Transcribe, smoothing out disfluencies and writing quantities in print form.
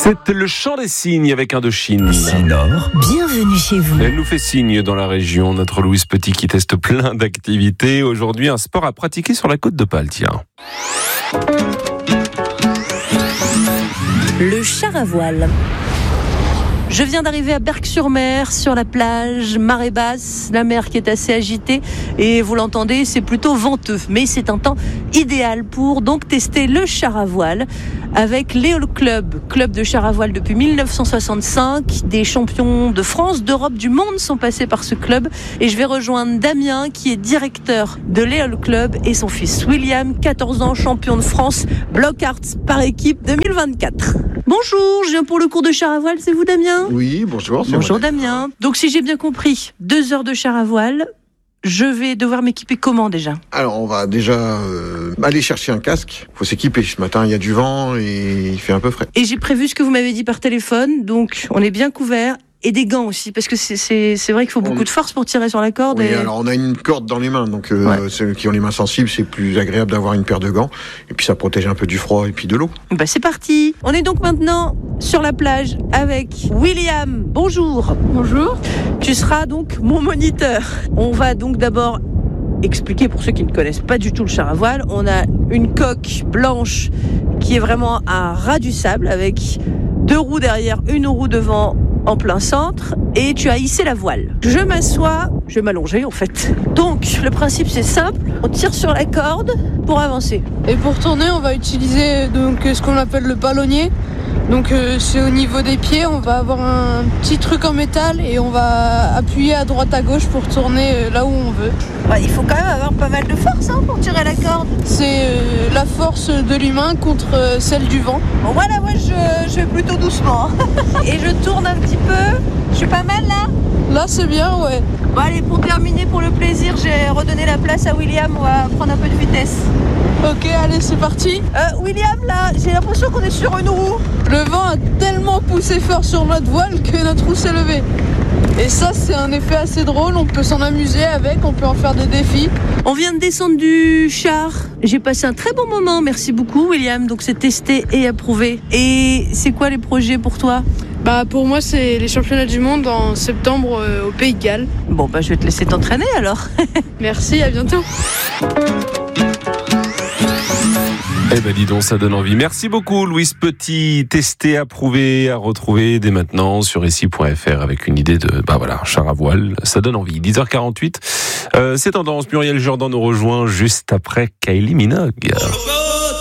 C'est le chant des cygnes avec Indochine. Sonore, bienvenue chez vous. Elle nous fait signe dans la région, notre Louise Petit qui teste plein d'activités. Aujourd'hui, un sport à pratiquer sur la côte d'Opale, tiens. Le char à voile. Je viens d'arriver à Berck-sur-Mer, sur la plage, marée basse, la mer qui est assez agitée et vous l'entendez, c'est plutôt venteux. Mais c'est un temps idéal pour donc tester le char à voile avec l'Éole Club, club de char à voile depuis 1965. Des champions de France, d'Europe, du monde sont passés par ce club et je vais rejoindre Damien qui est directeur de l'Éole Club et son fils William, 14 ans, champion de France, block arts par équipe 2024. Bonjour, je viens pour le cours de char à voile, c'est vous Damien ? Oui, bonjour. Bonjour Damien. Donc si j'ai bien compris, 2 heures de char à voile, je vais devoir m'équiper comment déjà ? Alors on va déjà aller chercher un casque. Il faut s'équiper. Ce matin il y a du vent et il fait un peu frais. Et j'ai prévu ce que vous m'avez dit par téléphone, donc on est bien couvert. Et des gants aussi, parce que c'est vrai qu'il faut beaucoup de force pour tirer sur la corde. Oui, alors on a une corde dans les mains, donc ceux qui ont les mains sensibles, c'est plus agréable d'avoir une paire de gants. Et puis ça protège un peu du froid et puis de l'eau. Bah c'est parti. On est donc maintenant sur la plage avec William. Bonjour. Bonjour. Tu seras donc mon moniteur. On va donc d'abord expliquer pour ceux qui ne connaissent pas du tout le char à voile. On a une coque blanche qui est vraiment à ras du sable avec 2 roues derrière, 1 roue devant en plein centre et tu as hissé la voile. Je m'assois, je vais m'allonger en fait. Donc le principe c'est simple, on tire sur la corde pour avancer. Et pour tourner, on va utiliser donc ce qu'on appelle le palonnier. Donc c'est au niveau des pieds, on va avoir un petit truc en métal et on va appuyer à droite à gauche pour tourner là où on veut. Ouais, il faut quand même avoir pas mal de force pour tirer la corde. C'est la force de l'humain contre celle du vent. Bon voilà, moi je vais plutôt doucement. Et je tourne un petit peu. Je suis pas mal là ? Là c'est bien, ouais. Bon allez, pour terminer, pour le plaisir, j'ai redonné la place à William, on va prendre un peu de vitesse. Ok, allez, c'est parti. William, là, j'ai l'impression qu'on est sur une roue. Le vent a tellement poussé fort sur notre voile que notre roue s'est levée. Et ça, c'est un effet assez drôle, on peut s'en amuser avec, on peut en faire des défis. On vient de descendre du char. J'ai passé un très bon moment, merci beaucoup William. Donc c'est testé et approuvé. Et c'est quoi les projets pour toi ? Bah pour moi, c'est les championnats du monde en septembre au Pays de Galles. Bon, bah je vais te laisser t'entraîner alors. Merci, à bientôt. Eh ben dis donc, ça donne envie. Merci beaucoup Louise Petit, testé, approuvé, à retrouver dès maintenant sur ici.fr avec une idée de char à voile, ça donne envie. 10h48, c'est Tendance, Muriel Jordan nous rejoint juste après Kylie Minogue.